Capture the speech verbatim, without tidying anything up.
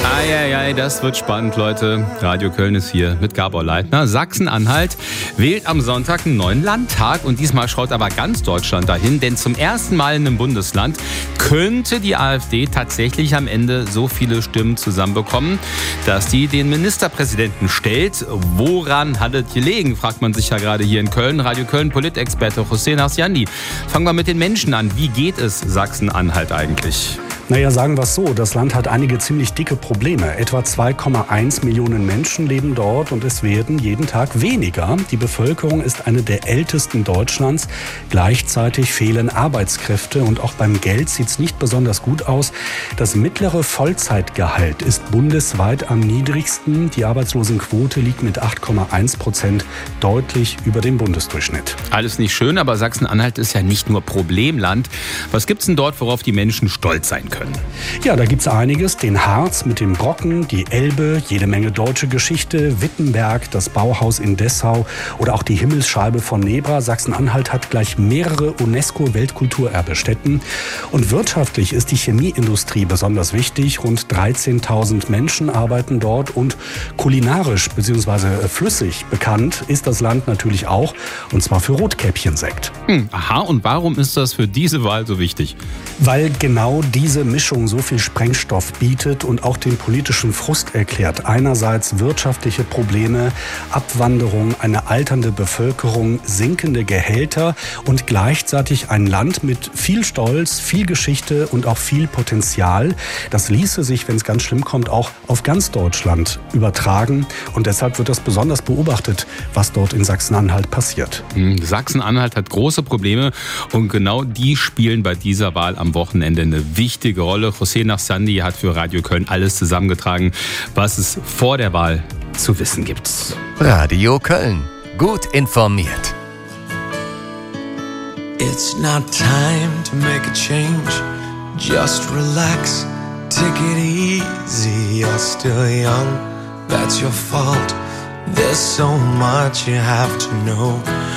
Eieiei, das wird spannend, Leute. Radio Köln ist hier mit Gabor Leitner. Sachsen-Anhalt wählt am Sonntag einen neuen Landtag und diesmal schaut aber ganz Deutschland dahin, denn zum ersten Mal in einem Bundesland könnte die AfD tatsächlich am Ende so viele Stimmen zusammenbekommen, dass die den Ministerpräsidenten stellt. Woran hat es gelegen, fragt man sich ja gerade hier in Köln. Radio Köln Politexperte Hussein Hasjandi. Fangen wir mit den Menschen an. Wie geht es Sachsen-Anhalt eigentlich? Naja, sagen wir es so, das Land hat einige ziemlich dicke Probleme. Etwa zwei Komma eins Millionen Menschen leben dort und es werden jeden Tag weniger. Die Bevölkerung ist eine der ältesten Deutschlands. Gleichzeitig fehlen Arbeitskräfte und auch beim Geld sieht es nicht besonders gut aus. Das mittlere Vollzeitgehalt ist bundesweit am niedrigsten. Die Arbeitslosenquote liegt mit acht Komma eins Prozent deutlich über dem Bundesdurchschnitt. Alles nicht schön, aber Sachsen-Anhalt ist ja nicht nur Problemland. Was gibt's denn dort, worauf die Menschen stolz sein können? Können. Ja, da gibt's einiges. Den Harz mit dem Brocken, die Elbe, jede Menge deutsche Geschichte, Wittenberg, das Bauhaus in Dessau oder auch die Himmelsscheibe von Nebra. Sachsen-Anhalt hat gleich mehrere UNESCO-Weltkulturerbestätten. Und wirtschaftlich ist die Chemieindustrie besonders wichtig. Rund dreizehntausend Menschen arbeiten dort und kulinarisch bzw. flüssig bekannt ist das Land natürlich auch, und zwar für Rotkäppchensekt. Hm, aha, und warum ist das für diese Wahl so wichtig? Weil genau diese Mischung so viel Sprengstoff bietet und auch den politischen Frust erklärt. Einerseits wirtschaftliche Probleme, Abwanderung, eine alternde Bevölkerung, sinkende Gehälter und gleichzeitig ein Land mit viel Stolz, viel Geschichte und auch viel Potenzial. Das ließe sich, wenn es ganz schlimm kommt, auch auf ganz Deutschland übertragen. Und deshalb wird das besonders beobachtet, was dort in Sachsen-Anhalt passiert. Sachsen-Anhalt hat große Probleme und genau die spielen bei dieser Wahl am Wochenende eine wichtige Rolle. Hussein Hasjandi hat für Radio Köln alles zusammengetragen, was es vor der Wahl zu wissen gibt. Radio Köln. Gut informiert. It's not time to make a change. Just relax. Take it easy. You're still young. That's your fault. There's so much you have to know.